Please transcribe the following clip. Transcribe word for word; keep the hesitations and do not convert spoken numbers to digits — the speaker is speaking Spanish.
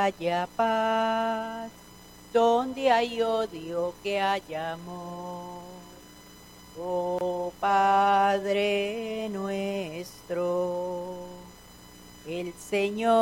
haya paz, donde hay odio que haya amor. Oh Padre nuestro, el Señor